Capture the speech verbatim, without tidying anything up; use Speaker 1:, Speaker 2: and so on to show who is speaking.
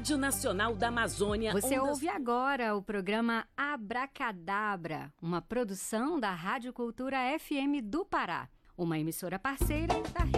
Speaker 1: Rádio Nacional da Amazônia.
Speaker 2: Você
Speaker 1: ondas...
Speaker 2: ouve agora o programa Abracadabra, uma produção da Rádio Cultura F M do Pará, uma emissora parceira da